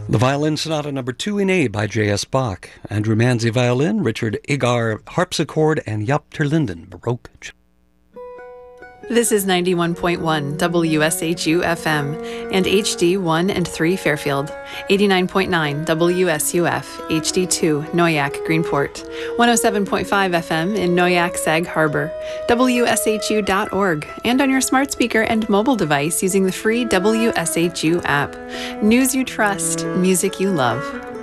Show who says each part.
Speaker 1: The Violin Sonata No. 2 in A by J.S. Bach. Andrew Manzi violin, Richard Agar harpsichord, and Jaap ter Linden baroque.
Speaker 2: This is 91.1 WSHU FM and HD1 and 3 Fairfield, 89.9 WSUF HD2 Noyak Greenport, 107.5 FM in Noyak Sag Harbor, WSHU.org, and on your smart speaker and mobile device using the free WSHU app. News you trust, music you love.